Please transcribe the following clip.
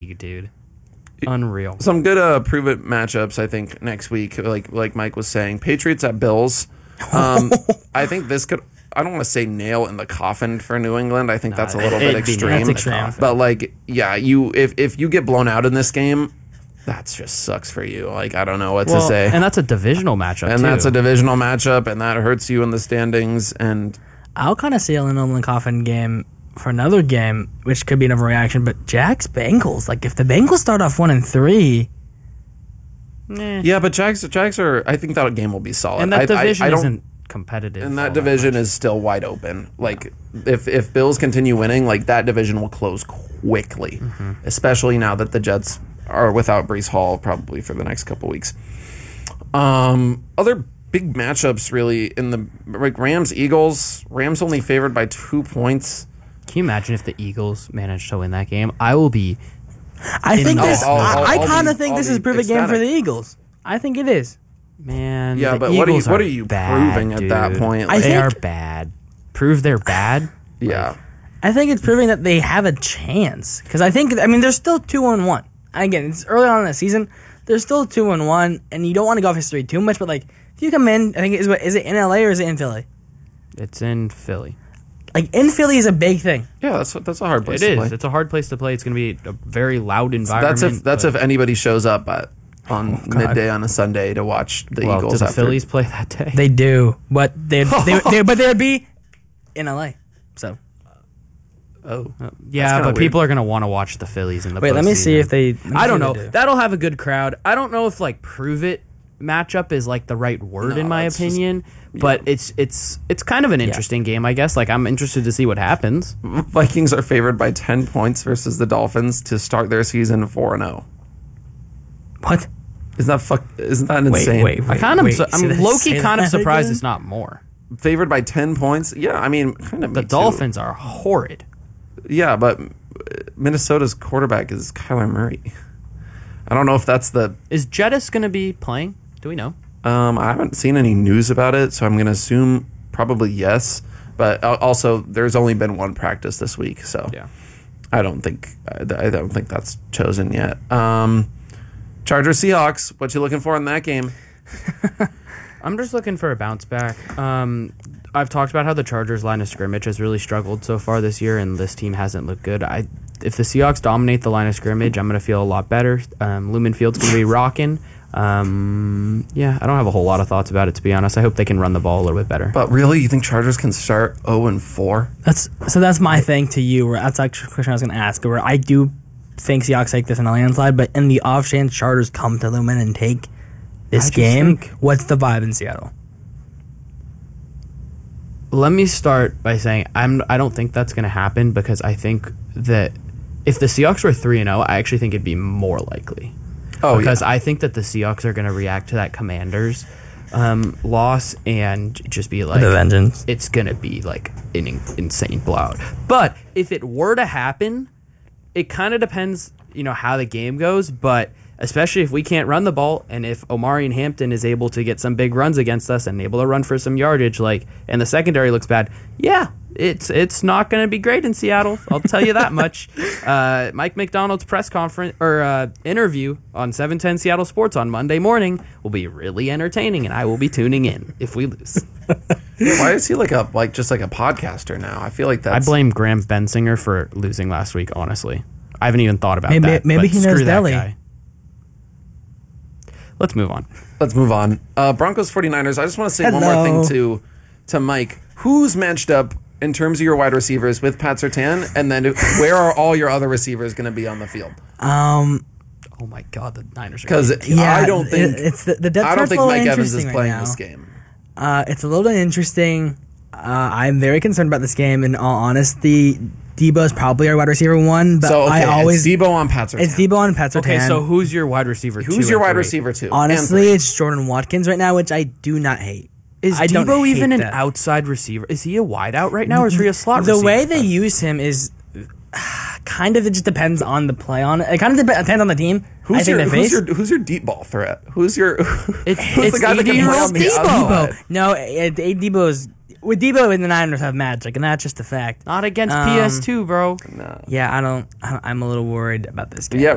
league, dude. Unreal. Some good prove it matchups, I think, next week. Like Mike was saying, Patriots at Bills. I think this could. I don't want to say nail in the coffin for New England. I think that's a little bit extreme. That's extreme. But like, yeah, if you get blown out in this game, that just sucks for you. Like, I don't know what to say. And that's a divisional matchup. And that's a divisional matchup, and that hurts you in the standings. And I'll kind of see a New England coffin game for another game, which could be an overreaction. But Jags Bengals, like if the Bengals start off 1-3. Yeah, but Jags are. I think that game will be solid. And that division isn't competitive. And that division is still wide open. Like if Bills continue winning, like that division will close quickly, especially now that the Jets are without Breece Hall probably for the next couple weeks. Other big matchups really in the like Rams Eagles. Rams only favored by 2 points. Can you imagine if the Eagles manage to win that game? I will be. I think this. I kind of think this is a perfect game for the Eagles. I think it is. Man, yeah, but what are you proving at that point? Like, they are bad. Prove they're bad. Yeah, I think it's proving that they have a chance because I mean they're still 2-1. Again, it's early on in the season. They're still 2-1, and you don't want to go off history too much. But like, if you come in, I think is it in LA or is it in Philly? It's in Philly. Like in Philly is a big thing. Yeah, that's a hard place to play. It's a hard place to play. It's going to be a very loud environment. That's if anybody shows up on midday on a Sunday to watch the Eagles. Do the Phillies play that day? They do, but they'd be in LA. So. Yeah, but people are going to want to watch the Phillies in the Wait, let me see if they... I don't know. That'll have a good crowd. I don't know if, like, prove it matchup is, like, the right word in my opinion, but it's kind of an interesting game, I guess. Like, I'm interested to see what happens. Vikings are favored by 10 points versus the Dolphins to start their season 4-0. What? Isn't that insane? Wait. I'm low-key kind of surprised it's not more. Favored by 10 points? Yeah, I mean, kind of. The Dolphins are horrid. Yeah, but Minnesota's quarterback is Kyler Murray. I don't know if that's the... Is Jettis going to be playing? Do we know? I haven't seen any news about it, so I'm going to assume probably yes. But also, there's only been one practice this week, so yeah. I don't think that's chosen yet. Chargers Seahawks. What you looking for in that game? I'm just looking for a bounce back. I've talked about how the Chargers' line of scrimmage has really struggled so far this year, and this team hasn't looked good. If the Seahawks dominate the line of scrimmage, I'm going to feel a lot better. Lumen Field's going to be rocking. I don't have a whole lot of thoughts about it, to be honest. I hope they can run the ball a little bit better. But really, you think Chargers can start 0-4? That's my thing to you. Where that's actually a question I was going to ask. Where I do think Seahawks take this in a landslide, but in the off chance Chargers come to Lumen and take this game, what's the vibe in Seattle? Let me start by saying I don't think that's going to happen because I think that if the Seahawks were 3-0, I actually think it'd be more likely. Because I think that the Seahawks are going to react to that Commanders loss and just be like, the vengeance. It's going to be like an insane blowout. But if it were to happen, it kind of depends, how the game goes. But especially if we can't run the ball, and if Omari and Hampton is able to get some big runs against us and able to run for some yardage, and the secondary looks bad, it's not going to be great in Seattle. I'll tell you that much. Mike McDonald's press conference or interview on 710 Seattle Sports on Monday morning will be really entertaining, and I will be tuning in if we lose. Why is he just like a podcaster now? I feel like that's... I blame Graham Bensinger for losing last week. Honestly, I haven't even thought about that. Maybe he knows Delhi. Let's move on. Broncos 49ers. I just want to say one more thing to Mike. Who's matched up in terms of your wide receivers with Pat Surtain, and then where are all your other receivers going to be on the field? Oh my God, the Niners are... Because I don't think I don't think Mike Evans is playing this game. It's a little bit interesting. I'm very concerned about this game. In all honesty, Debo is probably our wide receiver 1, but it's Debo on Pat Surtain. It's Debo on Pat Surtain. Okay, so who's your wide receiver 2? Who's your wide receiver 2? Honestly, it's Jordan Watkins right now, which I do not hate. Is Debo even an outside receiver? Is he a wideout right now, or is he a slot receiver? The way they use him is kind of, it just depends on the play on it. It kind of depends on the team. Who's your deep ball threat? Who's the guy that can play on the outside? No, Debo is... With Debo and the Niners have magic, and that's just a fact. Not against PS2, bro. No. Yeah, I'm a little worried about this game. Yeah,